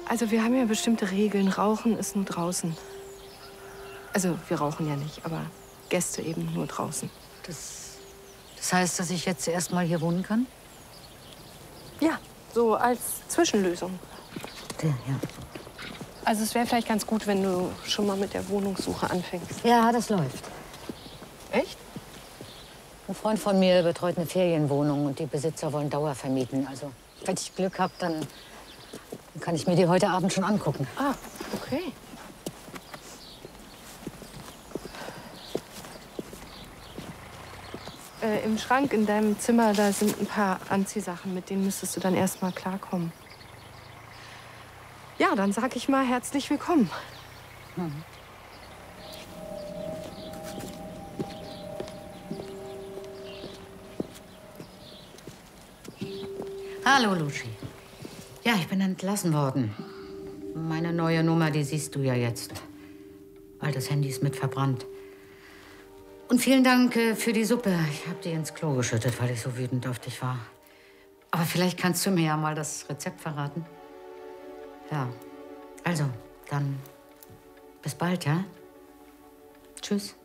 Also wir haben ja bestimmte Regeln. Rauchen ist nur draußen. Also wir rauchen ja nicht, aber Gäste eben nur draußen. Das heißt, dass ich jetzt erst mal hier wohnen kann? Ja, so als Zwischenlösung. Ja. Also es wäre vielleicht ganz gut, wenn du schon mal mit der Wohnungssuche anfängst. Ja, das läuft. Echt? Ein Freund von mir betreut eine Ferienwohnung und die Besitzer wollen Dauer vermieten. Also, wenn ich Glück habe, dann kann ich mir die heute Abend schon angucken. Ah, okay. Im Schrank in deinem Zimmer, da sind ein paar Anziehsachen, mit denen müsstest du dann erst mal klarkommen. Ja, dann sag ich mal herzlich willkommen. Hallo, Lucy. Ja, ich bin entlassen worden. Meine neue Nummer, die siehst du ja jetzt. Altes Handy ist mit verbrannt. Und vielen Dank für die Suppe. Ich habe die ins Klo geschüttet, weil ich so wütend auf dich war. Aber vielleicht kannst du mir ja mal das Rezept verraten. Ja, also, dann bis bald, ja? Tschüss.